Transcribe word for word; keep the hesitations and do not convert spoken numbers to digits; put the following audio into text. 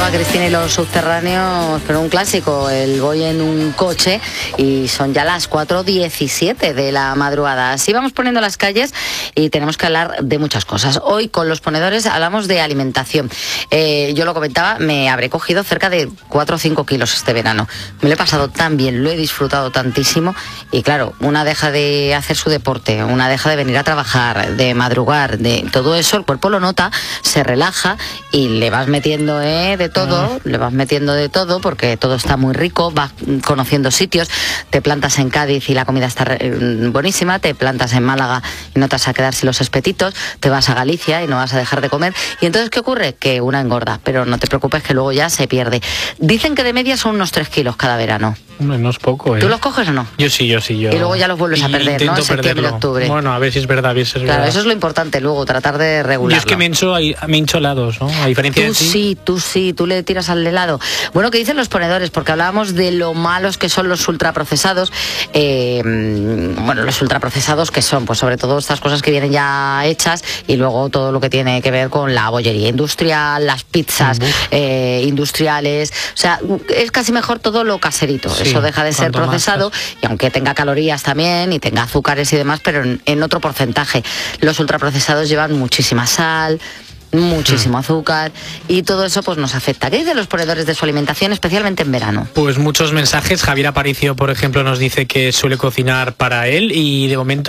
a Cristina y los subterráneos, pero un clásico, el voy en un coche, y son ya las cuatro diecisiete de la madrugada. Así vamos poniendo las calles y tenemos que hablar de muchas cosas. Hoy con los ponedores hablamos de alimentación. Eh, yo lo comentaba, me habré cogido cerca de cuatro o cinco kilos este verano. Me lo he pasado tan bien, lo he disfrutado tantísimo, y claro, una deja de hacer su deporte, una deja de venir a trabajar, de madrugar, de todo eso, el cuerpo lo nota, se relaja y le vas metiendo eh, de todo, ah. le vas metiendo de todo porque todo está muy rico, vas conociendo sitios, te plantas en Cádiz y la comida está buenísima, te plantas en Málaga y no te vas a quedar sin los espetitos, te vas a Galicia y no vas a dejar de comer, y entonces ¿qué ocurre? Que una engorda, pero no te preocupes que luego ya se pierde. Dicen que de media son unos tres kilos cada verano. Hombre, no es poco, ¿eh? ¿Tú los coges o no? Yo sí, yo sí. Yo... Y luego ya los vuelves a perder, ¿no? En septiembre, octubre. Bueno, a ver si es verdad, a ver si es claro, verdad. eso es lo importante luego, tratar de regularlo. Yo es que me hincho, me hincho helados, ¿no? A diferencia tú de ti. sí, tú sí, tú le tiras al helado. Bueno, ¿qué dicen los ponedores? Porque hablábamos de lo malos que son los ultraprocesados. Eh, bueno, los ultraprocesados que son, pues sobre todo estas cosas que vienen ya hechas, y luego todo lo que tiene que ver con la bollería industrial, las pizzas eh, industriales. O sea, es casi mejor todo lo caserito. Sí, eso deja de ser procesado, y aunque tenga calorías también y tenga azúcares y demás, pero en, en otro porcentaje. Los ultraprocesados llevan muchísima sal, muchísimo mm. azúcar, y todo eso pues nos afecta. ¿Qué dicen los ponedores de su alimentación, especialmente en verano? Pues muchos mensajes. Javier Aparicio, por ejemplo, nos dice que suele cocinar para él, y de momento